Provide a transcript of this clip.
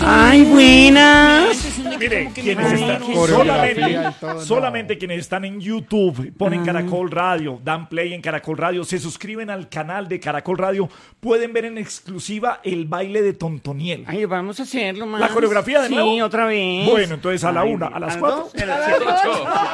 ¡Ay, buenas! Mire, quienes están solamente quienes están en YouTube, ponen Caracol Radio, dan play en Caracol Radio, se suscriben al canal de Caracol Radio, pueden ver en exclusiva el baile de Tontoniel. Ay, vamos a hacerlo, más. ¿La coreografía de nuevo? Sí, otra vez. Bueno, entonces a la 1, a las 4. A las 2.